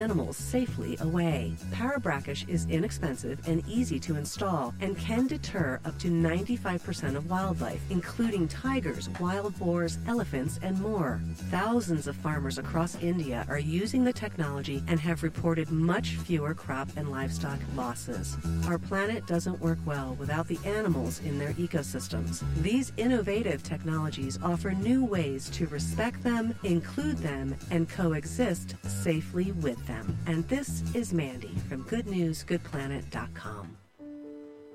animals safely away. Parabrakish is inexpensive and easy to install and can deter up to 95% of wildlife, including tigers, wild boars, elephants, and more. Thousands of farmers across India are using the technology and have reported much fewer crop and livestock losses. Our planet doesn't work well without the animals in their ecosystems. These innovative technologies offer new ways to respect them, include them, and coexist safely with them. And this is Mandy from GoodNewsGoodPlanet.com.